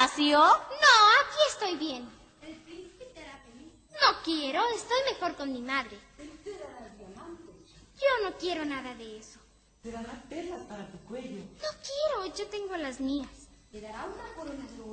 palacio? No, aquí estoy bien. El príncipe te hará feliz. No quiero, estoy mejor con mi madre. Él te dará diamantes. Yo no quiero nada de eso. Te dará perlas para tu cuello. No quiero, yo tengo las mías. Te dará una corona de oro.